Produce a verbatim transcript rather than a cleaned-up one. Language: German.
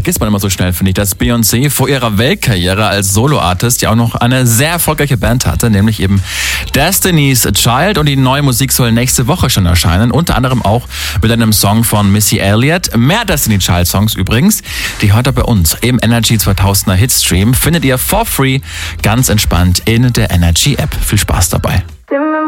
vergisst man immer so schnell, finde ich, dass Beyoncé vor ihrer Weltkarriere als Solo-Artist ja auch noch eine sehr erfolgreiche Band hatte, nämlich eben Destiny's Child, und die neue Musik soll nächste Woche schon erscheinen, unter anderem auch mit einem Song von Missy Elliott. Mehr Destiny Child Songs übrigens, die hört ihr bei uns im Energy zweitausender Hitstream, findet ihr for free ganz entspannt in der Energy App. Viel Spaß dabei.